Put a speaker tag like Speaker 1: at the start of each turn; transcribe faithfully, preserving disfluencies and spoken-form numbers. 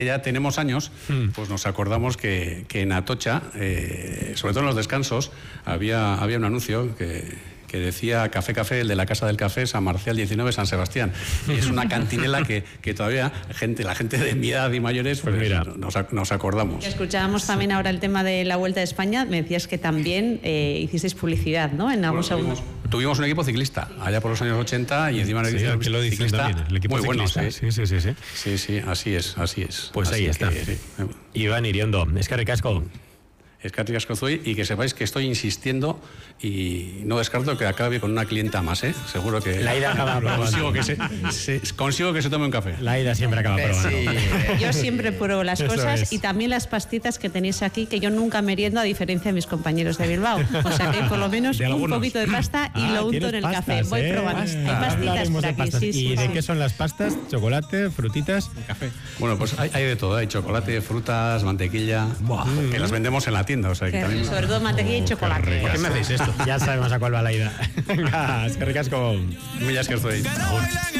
Speaker 1: Ya tenemos años, pues nos acordamos que, que en Atocha, eh, sobre todo en los descansos, había, había un anuncio que... que decía Café Café, el de la Casa del Café, San Marcial diecinueve, San Sebastián. Y es una cantinela que, que todavía gente, la gente de mi edad y mayores, pues, pues mira, nos, nos acordamos.
Speaker 2: Escuchábamos también ahora el tema de la Vuelta a España. Me decías que también eh, hicisteis publicidad, ¿no? En algún
Speaker 1: bueno, tuvimos, tuvimos un equipo ciclista allá por los años ochenta y encima
Speaker 3: sí,
Speaker 1: el
Speaker 3: equipo ciclista también, el equipo
Speaker 1: muy bueno.
Speaker 3: Sí, sí, sí, sí, sí.
Speaker 1: Sí, sí, así es, así es.
Speaker 3: Pues
Speaker 1: así
Speaker 3: ahí está.
Speaker 1: Que, sí.
Speaker 3: Iván Iriondo, eskerrik asko.
Speaker 1: Eskerrik asko zuei, y que sepáis que estoy insistiendo y no descarto que acabe con una clienta más, ¿eh? Seguro que...
Speaker 3: Laida acaba probando.
Speaker 1: Consigo que se, se, consigo que se tome un café.
Speaker 3: Laida siempre acaba probando. Sí.
Speaker 2: Yo siempre pruebo las
Speaker 3: Eso
Speaker 2: cosas
Speaker 3: es.
Speaker 2: Y también las pastitas que tenéis aquí, que yo nunca meriendo a diferencia de mis compañeros de Bilbao. O sea que por lo menos un poquito de pasta y
Speaker 3: ah,
Speaker 2: lo unto en el
Speaker 3: pastas,
Speaker 2: café. Voy
Speaker 3: ¿eh?
Speaker 2: probando. Hay pastitas por aquí.
Speaker 3: Pastas.
Speaker 2: Sí,
Speaker 3: ¿Y
Speaker 2: sí,
Speaker 3: de
Speaker 2: sí.
Speaker 3: qué son las pastas? ¿Chocolate, frutitas?
Speaker 1: Café. Bueno, pues hay, hay de todo. Hay chocolate, frutas, mantequilla, que las vendemos en la tienda. O sea, que también...
Speaker 2: Sobre todo mantequilla y chocolate.
Speaker 3: ¿Por qué me hacéis esto? Ya sabemos a cuál va la ida. Venga, eskerrik asko.
Speaker 1: Mila esker zuei.